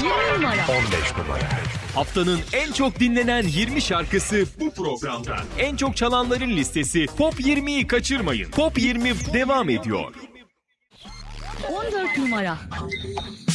20 numara. 15 numara. Haftanın en çok dinlenen 20 şarkısı bu programda. En çok çalanların listesi Top 20'yi kaçırmayın. Top 20 devam ediyor. 14 numara.